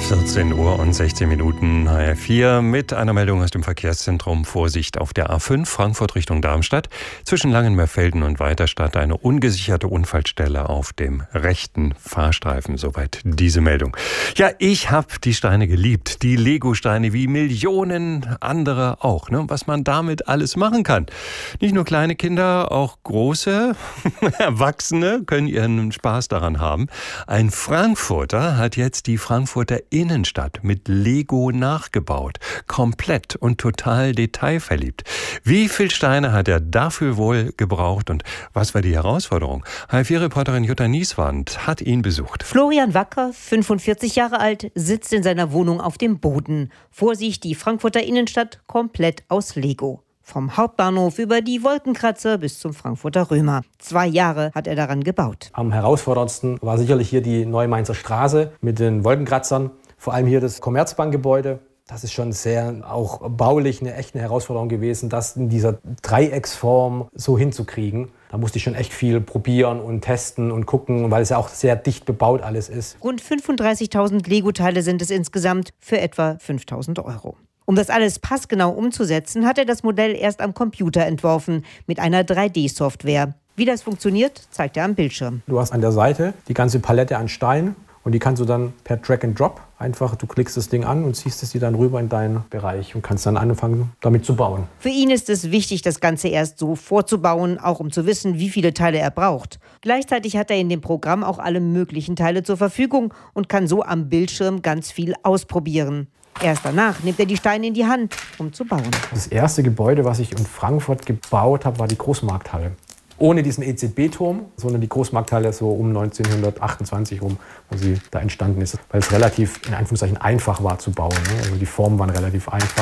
14 Uhr und 16 Minuten HR4 mit einer Meldung aus dem Verkehrszentrum. Vorsicht auf der A5 Frankfurt Richtung Darmstadt. Zwischen Langenmeerfelden und Weiterstadt eine ungesicherte Unfallstelle auf dem rechten Fahrstreifen. Soweit diese Meldung. Ja, ich habe die Steine geliebt. Die Lego-Steine wie Millionen andere auch. Ne? Was man damit alles machen kann. Nicht nur kleine Kinder, auch große Erwachsene können ihren Spaß daran haben. Ein Frankfurter hat jetzt die Frankfurter Innenstadt mit Lego nachgebaut. Komplett und total detailverliebt. Wie viele Steine hat er dafür wohl gebraucht und was war die Herausforderung? HR4-Reporterin Jutta Nieswand hat ihn besucht. Florian Wacker, 45 Jahre alt, sitzt in seiner Wohnung auf dem Boden. Vor sich die Frankfurter Innenstadt komplett aus Lego. Vom Hauptbahnhof über die Wolkenkratzer bis zum Frankfurter Römer. 2 Jahre hat er daran gebaut. Am herausforderndsten war sicherlich hier die Neue-Mainzer Straße mit den Wolkenkratzern. Vor allem hier das Commerzbankgebäude. Das ist schon sehr auch baulich eine echte Herausforderung gewesen, das in dieser Dreiecksform so hinzukriegen. Da musste ich schon echt viel probieren und testen und gucken, weil es ja auch sehr dicht bebaut alles ist. Rund 35.000 Lego-Teile sind es insgesamt für etwa 5.000 €. Um das alles passgenau umzusetzen, hat er das Modell erst am Computer entworfen, mit einer 3D-Software. Wie das funktioniert, zeigt er am Bildschirm. Du hast an der Seite die ganze Palette an Steinen und die kannst du dann per Drag and Drop einfach, du klickst das Ding an und ziehst es dir dann rüber in deinen Bereich und kannst dann anfangen, damit zu bauen. Für ihn ist es wichtig, das Ganze erst so vorzubauen, auch um zu wissen, wie viele Teile er braucht. Gleichzeitig hat er in dem Programm auch alle möglichen Teile zur Verfügung und kann so am Bildschirm ganz viel ausprobieren. Erst danach nimmt er die Steine in die Hand, um zu bauen. Das erste Gebäude, was ich in Frankfurt gebaut habe, war die Großmarkthalle. Ohne diesen EZB-Turm, sondern die Großmarkthalle so um 1928 rum, wo sie da entstanden ist. Weil es relativ, in Anführungszeichen, einfach war zu bauen. Ne? Also die Formen waren relativ einfach.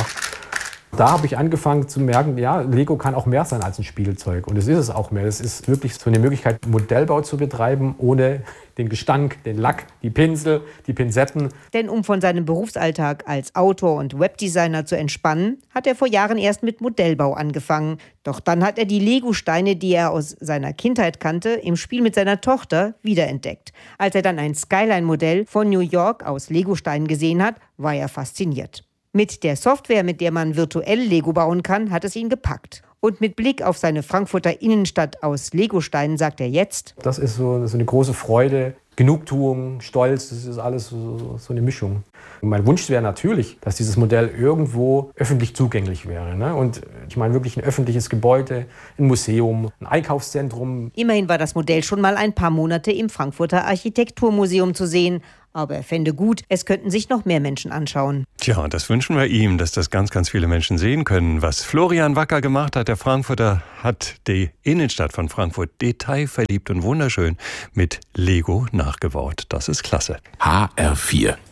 Da habe ich angefangen zu merken, ja, Lego kann auch mehr sein als ein Spielzeug. Und es ist es auch mehr. Es ist wirklich so eine Möglichkeit, Modellbau zu betreiben, ohne den Gestank, den Lack, die Pinsel, die Pinzetten. Denn um von seinem Berufsalltag als Autor und Webdesigner zu entspannen, hat er vor Jahren erst mit Modellbau angefangen. Doch dann hat er die Lego-Steine, die er aus seiner Kindheit kannte, im Spiel mit seiner Tochter wiederentdeckt. Als er dann ein Skyline-Modell von New York aus Lego-Steinen gesehen hat, war er fasziniert. Mit der Software, mit der man virtuell Lego bauen kann, hat es ihn gepackt. Und mit Blick auf seine Frankfurter Innenstadt aus Legosteinen sagt er jetzt: Das ist so eine große Freude, Genugtuung, Stolz, das ist alles so eine Mischung. Und mein Wunsch wäre natürlich, dass dieses Modell irgendwo öffentlich zugänglich wäre. Ne? Und ich meine wirklich ein öffentliches Gebäude, ein Museum, ein Einkaufszentrum. Immerhin war das Modell schon mal ein paar Monate im Frankfurter Architekturmuseum zu sehen. Aber er fände gut, es könnten sich noch mehr Menschen anschauen. Tja, das wünschen wir ihm, dass das ganz, ganz viele Menschen sehen können. Was Florian Wacker gemacht hat, der Frankfurter, hat die Innenstadt von Frankfurt detailverliebt und wunderschön mit Lego nachgebaut. Das ist klasse. HR4